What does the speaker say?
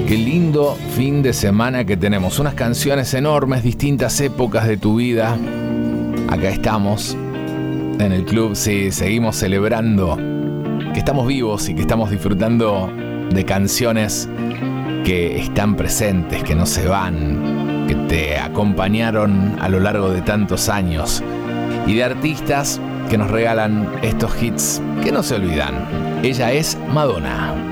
Qué lindo fin de semana que tenemos. Unas canciones enormes, distintas épocas de tu vida. Acá estamos en el club, sí, seguimos celebrando que estamos vivos y que estamos disfrutando de canciones que están presentes, que no se van, que te acompañaron a lo largo de tantos años, y de artistas que nos regalan estos hits que no se olvidan. Ella es Madonna.